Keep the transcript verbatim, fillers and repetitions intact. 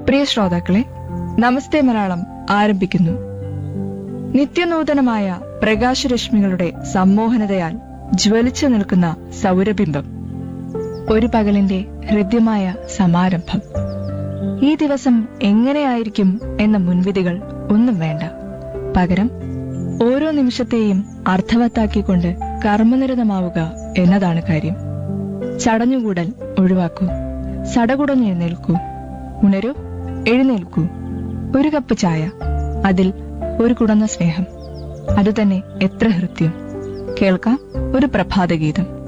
പ്രിയ ശ്രോതാക്കളെ, നമസ്തേ മലയാളം ആരംഭിക്കുന്നു. നിത്യനൂതനമായ പ്രകാശരശ്മികളുടെ സമ്മോഹനതയാൽ ജ്വലിച്ചു നിൽക്കുന്ന സൗരബിംബം, ഒരു പകലിന്റെ ഹൃദ്യമായ സമാരംഭം. ഈ ദിവസം എങ്ങനെയായിരിക്കും എന്ന മുൻവിധികൾ ഒന്നും വേണ്ട. പകരം ഓരോ നിമിഷത്തെയും അർത്ഥവത്താക്കിക്കൊണ്ട് കർമ്മനിരതമാവുക എന്നതാണ് കാര്യം. ചടഞ്ഞുകൂടൽ ഒഴിവാക്കൂ, സടകുടഞ്ഞെഴുന്നേൽക്കൂ, ഉണരൂ, എഴുന്നേൽക്കൂ. ഒരു കപ്പ് ചായ, അതിൽ ഒരു കുടന്ന സ്നേഹം, അതുതന്നെ എത്ര ഹൃദ്യം. കേൾക്കാം ഒരു പ്രഭാതഗീതം.